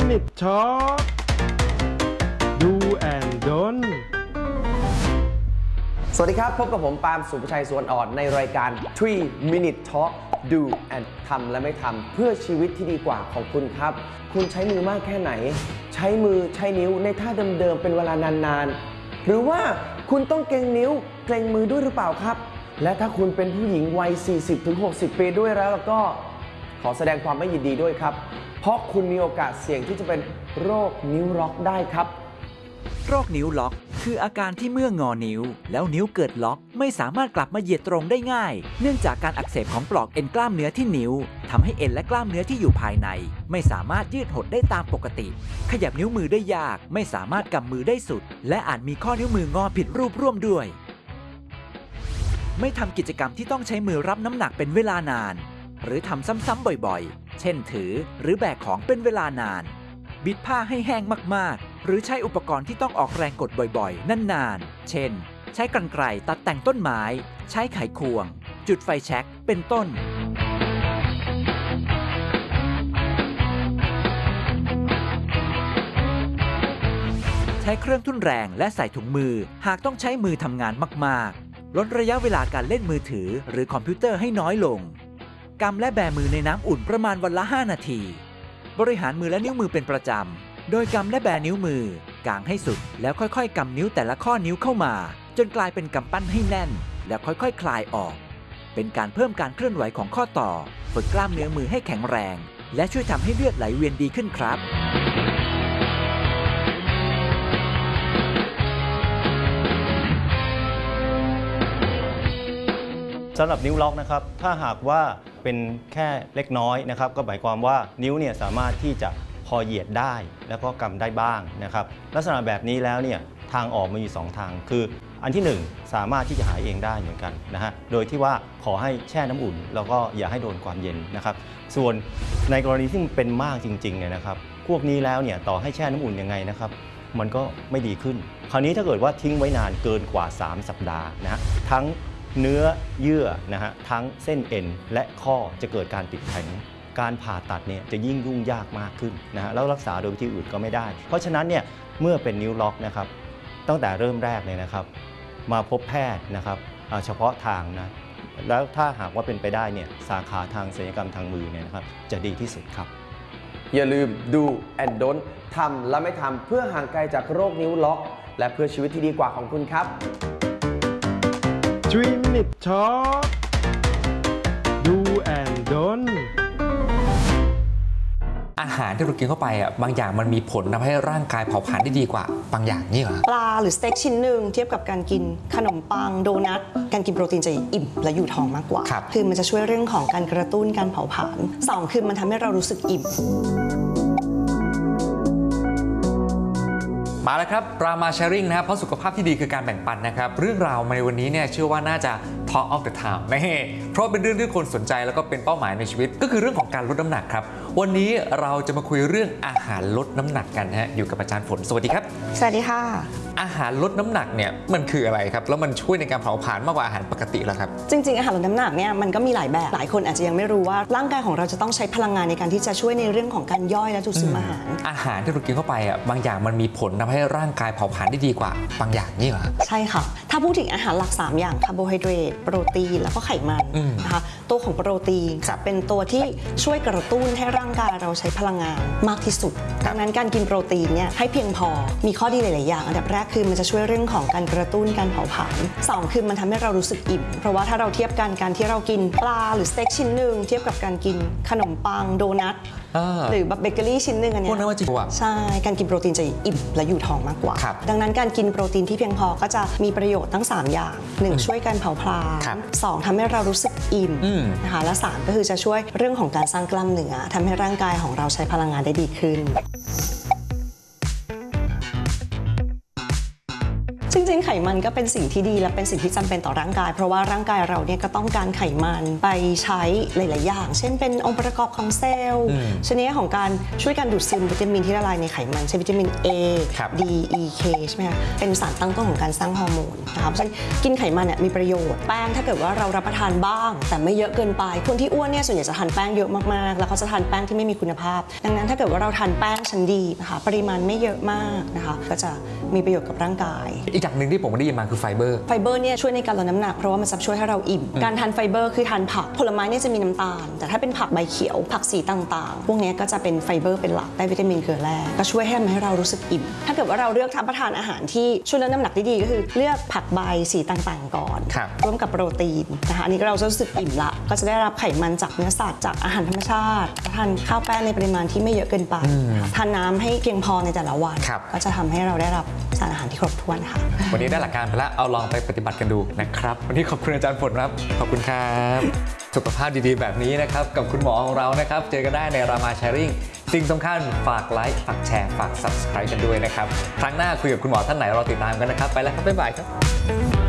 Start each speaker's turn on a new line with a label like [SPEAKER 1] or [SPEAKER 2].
[SPEAKER 1] Minute Talk Do and Don't
[SPEAKER 2] สวัสดีครับพบกับผมปาล์มสุภชัยสวนอ่อนในรายการ 3 Minute Talk Do and ทำและไม่ทำเพื่อชีวิตที่ดีกว่าของคุณครับคุณใช้มือมากแค่ไหนใช้มือใช้นิ้วในท่าเดิมๆเป็นเวลานานๆหรือว่าคุณต้องเกร็งนิ้วเกร็งมือด้วยหรือเปล่าครับและถ้าคุณเป็นผู้หญิงวัย 40-60 ปีด้วยแล้วก็ขอแสดงความไม่ยินดีด้วยครับเพราะคุณมีโอกาสเสี่ยงที่จะเป็นโรคนิ้วล็อกได้ครับ
[SPEAKER 3] โรคนิ้วล็อกคืออาการที่เมื่องอนิ้วแล้วนิ้วเกิดล็อกไม่สามารถกลับมาเหยียดตรงได้ง่ายเนื่องจากการอักเสบของปลอกเอ็นกล้ามเนื้อที่นิ้วทำให้เอ็นและกล้ามเนื้อที่อยู่ภายในไม่สามารถยืดหดได้ตามปกติขยับนิ้วมือได้ยากไม่สามารถกำมือได้สุดและอาจมีข้อนิ้วมืองอผิดรูปร่วมด้วยไม่ทำกิจกรรมที่ต้องใช้มือรับน้ำหนักเป็นเวลานานหรือทำซ้ำๆบ่อยๆเช่นถือหรือแบกของเป็นเวลานานบิดผ้าให้แห้งมากๆหรือใช้อุปกรณ์ที่ต้องออกแรงกดบ่อยๆนานๆเช่นใช้กรรไกรตัดแต่งต้นไม้ใช้ไขควงจุดไฟแช็กเป็นต้นใช้เครื่องทุ่นแรงและใส่ถุงมือหากต้องใช้มือทำงานมากๆลดระยะเวลาการเล่นมือถือหรือคอมพิวเตอร์ให้น้อยลงกำและแบมือในน้ำอุ่นประมาณวันละ5 นาทีบริหารมือและนิ้วมือเป็นประจำโดยกำและแบนิ้วมือกางให้สุดแล้วค่อยๆกำนิ้วแต่ละข้อนิ้วเข้ามาจนกลายเป็นกำปั้นให้แน่นแล้วค่อยๆคลายออกเป็นการเพิ่มการเคลื่อนไหวของข้อต่อฝึกกล้ามเนื้อมือให้แข็งแรงและช่วยทำให้เลือดไหลเวียนดีขึ้นครับ
[SPEAKER 4] สำหรับนิ้วล็อกนะครับถ้าหากว่าเป็นแค่เล็กน้อยนะครับก็หมายความว่านิ้วเนี่ยสามารถที่จะพอเหยียดได้แล้วก็กำได้บ้างนะครับลักษณะแบบนี้แล้วเนี่ยทางออกมันอยู่2ทางคืออันที่1สามารถที่จะหายเองได้เหมือนกันนะฮะโดยที่ว่าขอให้แช่น้ำอุ่นแล้วก็อย่าให้โดนความเย็นนะครับส่วนในกรณีที่มันเป็นมากจริงๆเนี่ยนะครับพวกนี้แล้วเนี่ยต่อให้แช่น้ำอุ่นยังไงนะครับมันก็ไม่ดีขึ้นคราวนี้ถ้าเกิดว่าทิ้งไว้นานเกินกว่า3 สัปดาห์นะฮะทั้งเนื้อเยื่อนะฮะทั้งเส้นเอ็นและข้อจะเกิดการติดแข็งการผ่าตัดเนี่ยจะยิ่งยุ่งยากมากขึ้นนะฮะแล้วรักษาโดยวิธีอื่นก็ไม่ได้เพราะฉะนั้นเนี่ยเมื่อเป็นนิ้วล็อกนะครับตั้งแต่เริ่มแรกเลยนะครับมาพบแพทย์นะครับเฉพาะทางนะแล้วถ้าหากว่าเป็นไปได้เนี่ยสาขาทางศัลยกรรมทางมือเนี่ยนะครับจะดีที่สุดครับ
[SPEAKER 2] อย่าลืม Do and Don't ทำและไม่ทำเพื่อห่างไกลจากโรคนิ้วล็อกและเพื่อชีวิตที่ดีกว่าของคุณครับ
[SPEAKER 1] 3 Minute Talk Do and Don't
[SPEAKER 5] อาหารที่เรากินเข้าไปบางอย่างมันมีผลทำให้ร่างกายเผาผลาญได้ดีกว่าบางอย่างนี่เหรอ
[SPEAKER 6] ปลาหรือสเต็กชิ้นหนึ่งเทียบกับการกินขนมปังโดนัทการกินโปรตีนจะอิ่มและอยู่ท้องมากกว่าคือมันจะช่วยเรื่องของการกระตุ้นการเผาผลาญ2คือมันทำให้เรารู้สึกอิ่ม
[SPEAKER 5] มาแล้วครับรามาแชร์ริ่งนะครับเพราะสุขภาพที่ดีคือการแบ่งปันนะครับเรื่องราวในวันนี้เนี่ยเชื่อว่าน่าจะ Talk of the Town นะเพราะเป็นเรื่องที่คนสนใจแล้วก็เป็นเป้าหมายในชีวิตก็คือเรื่องของการลดน้ำหนักครับวันนี้เราจะมาคุยเรื่องอาหารลดน้ำหนักกันฮะอยู่กับอาจารย์ฝนสวัสดีครับ
[SPEAKER 6] สวัสดีค่ะ
[SPEAKER 5] อาหารลดน้ำหนักเนี่ยมันคืออะไรครับแล้วมันช่วยในการเผาผลาญมากกว่าอาหารปกติแล้วครับ
[SPEAKER 6] จริงๆอาหารลดน้ำหนักเนี่ยมันก็มีหลายแบบหลายคนอาจจะยังไม่รู้ว่าร่างกายของเราจะต้องใช้พลังงานในการที่จะช่วยในเรื่องของการย่อยและดูดซึมอาหาร
[SPEAKER 5] ที่เรากินเข้าไปบางอย่างมันมีผลทำให้ร่างกายเผาผลาญได้ดีกว่าบางอย่างนี่เหรอ
[SPEAKER 6] ใช่ค่ะถ้าพูดถึงอาหารหลัก3อย่างคาร์โบไฮเดรตโปรตีนแล้วก็ไขมันนะคะตัวของโปรตีนจะเป็นตัวที่ช่วยกระตุ้นให้ร่างกายเราใช้พลังงานมากที่สุดดังนั้นการกินโปรตีนเนี่ยให้เพียงพอมีข้อดีหลายๆอย่างอันดับแรกคือมันจะช่วยเรื่องของการกระตุ้นการเผาผลาญ2คือมันทำให้เรารู้สึกอิ่มเพราะว่าถ้าเราเทียบกันการที่เรากินปลาหรือสเต็กชิ้นหนึ่งเทียบกับการกินขนมปังโดนัทหรือแบบเบเกอรี่ชิ้นหนึ่งอันนี้
[SPEAKER 5] พวกนั้นว่าจริงว่ะ
[SPEAKER 6] ใช่การกินโปรตีนจะอิ่มและอยู่ท้องมากกว่าดังนั้นการกินโปรตีนที่เพียงพอก็จะมีประโยชน์ทั้ง3อย่าง1ช่วยการเผาผลาญ2ทำให้เรารู้สึกอิ่มนะคะและ3ก็คือจะช่วยเรื่องของการสร้างกล้ามเนื้อทำให้ร่างกายของเราใช้พลังงานได้ดีขึ้นจริงๆไขมันก็เป็นสิ่งที่ดีและเป็นสิ่งที่จำเป็นต่อร่างกายเพราะว่าร่างกายเราเนี่ยก็ต้องการไขมันไปใช้หลายๆอย่างเช่นเป็นองค์ประกอบของเซลล์ชนิดของการช่วยการดูดซึมวิตามินที่ละลายในไขมันเช่นวิตามิน A D E K ใช่ไหมคะเป็นสารตั้งต้นของการสร้างฮอร์โมนนะคะเพราะฉะนั้นกินไขมันเนี่ยมีประโยชน์แป้งถ้าเกิดว่าเรารับประทานบ้างแต่ไม่เยอะเกินไปคนที่อ้วนเนี่ยส่วนใหญ่จะทานแป้งเยอะมากๆแล้วเขาจะทานแป้งที่ไม่มีคุณภาพดังนั้นถ้าเกิดว่าเราทานแป้งชั้นดีนะคะปริมาณไม่เยอะมากนะคะก็จะมีประโยชน์กับร่างกาย
[SPEAKER 5] อีกอย่างหนึ่งที่ผมได้ยินมาคือไฟเบอร์
[SPEAKER 6] เนี่ยช่วยในการลดน้ำหนักเพราะว่ามันจะช่วยให้เราอิ่มการทานไฟเบอร์คือทานผักผลไม้เนี่ยจะมีน้ำตาลแต่ถ้าเป็นผักใบเขียวผักสีต่างๆพวกนี้ก็จะเป็นไฟเบอร์เป็นหลักได้วิตามินเกลือแร่ก็ช่วยให้เรารู้สึกอิ่มถ้าเกิดว่าเราเลือกรับประทานอาหารที่ช่วยลดน้ำหนักได้ดีก็คือเลือกผักใบสีต่างๆก่อนร่วมกับโปรตีนนะคะอันนี้เราจะรู้สึกอิ่มละก็จะได้รับไขมันจากเนื้อสัตว์จากอาหารธรรมชาติทานข้าวแป้งในปริมาณที่ไม่เยอะเกินไปทานน้ำให้เพียงพอในแต่ละวันก็จะทำให้เราได้รับสารอาหารที่ครบถ้วนค่ะ
[SPEAKER 5] วันนี้ได้หลักการไปแล้วเอาลองไปปฏิบัติกันดูนะครับวันนี้ขอบคุณอาจารย์ฝนครับขอบคุณครับสุขภาพดีๆแบบนี้นะครับกับคุณหมอของเรานะครับเจอกันได้ในรามาแชร์ริ่งสิ่งสำคัญฝากไลค์ฝากแชร์ฝาก Subscribe กันด้วยนะครับครั้งหน้าคุยกับคุณหมอท่านไหนรอติดตามกันนะครับไปแล้วครับบ๊ายบายครับ